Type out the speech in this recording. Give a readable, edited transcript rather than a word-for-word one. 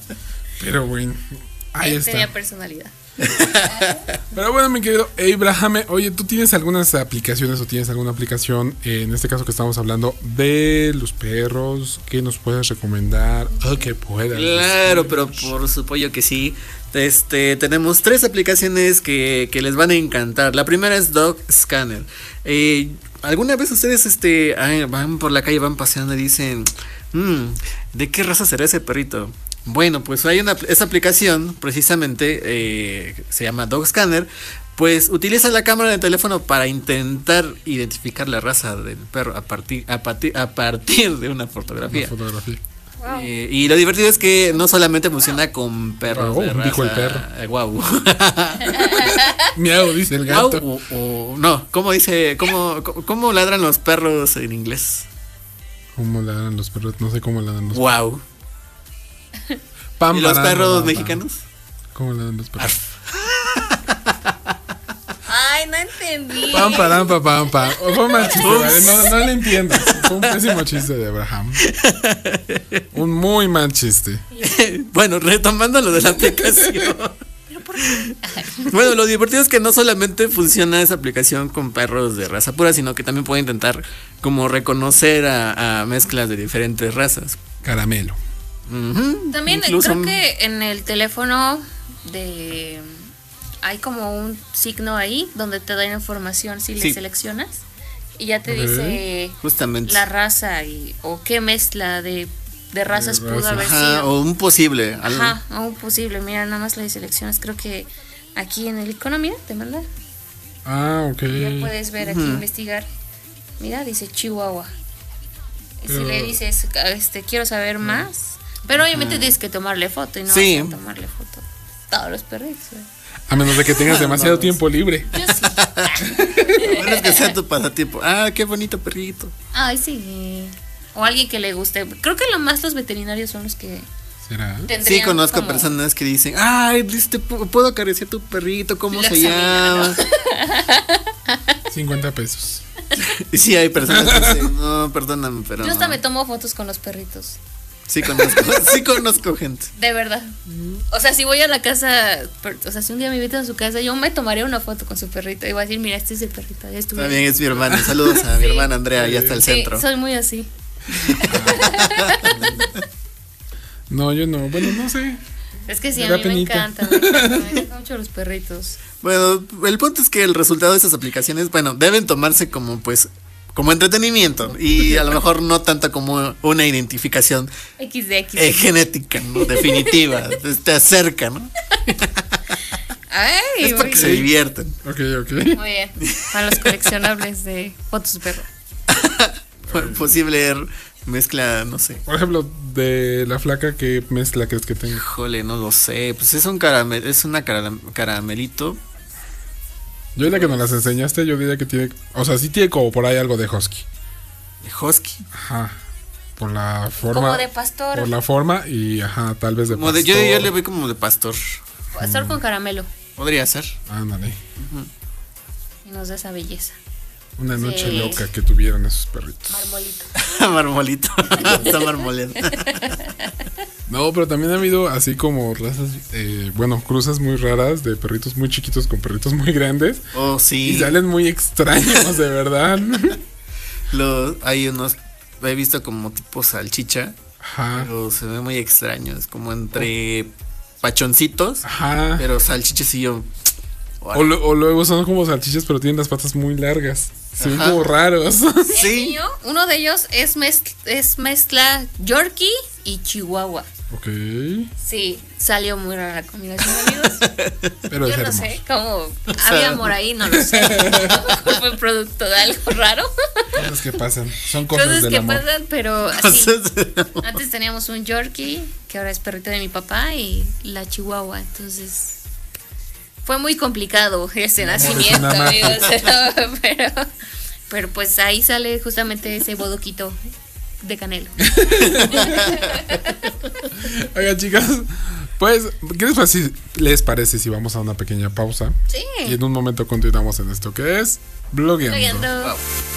Pero bueno, ahí está. Tenía personalidad. Pero bueno, mi querido Abraham, oye, ¿tú tienes algunas aplicaciones o tienes alguna aplicación, en este caso que estamos hablando de los perros, que nos puedas recomendar o que puedas Claro, decir? pero por supuesto que sí. Tenemos 3 aplicaciones que les van a encantar. La primera es Dog Scanner. ¿Alguna vez ustedes van por la calle, van paseando y dicen, ¿de qué raza será ese perrito? Bueno, pues hay esa aplicación, precisamente, se llama Dog Scanner. Pues utiliza la cámara del teléfono para intentar identificar la raza del perro a partir de una fotografía. Una fotografía. Wow. Y lo divertido es que no solamente funciona con perros Wow, de raza. dijo el perro. Guau. Miau, dice el gato. Guau, no, ¿cómo ladran los perros en inglés? ¿Cómo ladran los perros? No sé cómo ladran los perros. Wow. ¿Y los perros mexicanos? ¿Cómo ladran los perros? Ay, no entendí. Pam, param, pa, pam, pam. Fue un mal chiste, ¿vale? No le entiendo. Fue un pésimo chiste de Abraham. Un muy mal chiste. Bueno, retomando lo de la aplicación. Bueno, lo divertido es que no solamente funciona esa aplicación con perros de raza pura, sino que también puede intentar como reconocer a mezclas de diferentes razas. Caramelo. También Incluso creo que en el teléfono hay como un signo ahí donde te da información si Sí. le seleccionas y ya te Ok. dice Justamente. la raza o qué mezcla de razas De pudo razas. haber Ajá, sido. o un posible. algo. Ajá, o un posible. Mira, nada más le seleccionas. Creo que aquí en el icono, mira, te manda. Ah, ok. Ya puedes ver aquí, investigar. Mira, dice Chihuahua. Y si le dices, quiero saber más. Pero obviamente tienes que tomarle foto y no Sí. vas a tomarle foto a todos los perritos. A menos de que tengas demasiado Vamos. tiempo libre. Yo sí. Bueno, es que sea tu pasatiempo. Ah, qué bonito perrito. Ay, sí. O alguien que le guste. Creo que lo más los veterinarios son los que ¿Será? tendrían Sí, conozco como personas que dicen, ay, puedo acariciar tu perrito, ¿cómo la se llama? examinan, 50 pesos. Y sí, hay personas que dicen, no, perdóname, pero Yo hasta no". me tomo fotos con los perritos. Sí conozco gente. De verdad. O sea, si voy a la casa, o sea, si un día me invitan a su casa, yo me tomaré una foto con su perrito y voy a decir, mira, este es el perrito, ya estuve. También es mi hermana. Saludos a mi Sí. hermana Andrea, ya está el Sí, centro. soy muy así. No, yo no. Bueno, no sé. Es que sí, Me a da mí me penita. encanta, me gustan mucho los perritos. Bueno, el punto es que el resultado de esas aplicaciones, bueno, deben tomarse como pues como entretenimiento y a lo mejor no tanto como una identificación XD. genética, ¿no? Definitiva, te acerca, ¿no? Ay, Es para muy que se bien. diviertan. Ok. Muy bien. Para los coleccionables de fotos de perro. Posible mezcla, no sé. Por ejemplo, de la flaca, ¿qué mezcla crees que tenga? Híjole, no lo sé. Pues es una caramelito. Yo la que nos las enseñaste, yo diría que tiene. O sea, sí tiene como por ahí algo de husky. De husky. Ajá. Por la forma. Como de pastor. Por la forma y, ajá, tal vez de Como de, pastor. yo le voy como de pastor. Pastor con caramelo. Podría ser. Ándale. Y nos da esa belleza. Una noche Sí. loca que tuvieron esos perritos. Marmolito. Marmolito. Está marmoleando. No, pero también ha habido así como razas, bueno, cruzas muy raras de perritos muy chiquitos con perritos muy grandes. Oh, Y sí. salen muy extraños, de verdad. Hay unos. He visto como tipo salchicha. Ajá. Pero se ve muy extraño. Es como entre pachoncitos. Ajá. Pero salchichas y yo. O luego son como salchichas, pero tienen las patas muy largas. Se ven Ajá. como raros. El Sí. mío, uno de ellos es mezcla Yorkie y Chihuahua. Ok. Sí, salió muy rara la combinación, amigos. Pero es Yo no hermoso. sé cómo había amor ahí, no lo sé. Fue producto de algo raro. Cosas que pasan. Son cosas Cosas del que amor. pasan, pero así. Antes teníamos un Yorkie, que ahora es perrito de mi papá, y la Chihuahua. Entonces, fue muy complicado ese nacimiento, una amigos. Pero pues ahí sale justamente ese bodoquito de canelo. Oigan, chicas, pues, ¿qué les parece si vamos a una pequeña pausa? Sí. Y en un momento continuamos en esto que es Blogueando. Blogueando. Wow.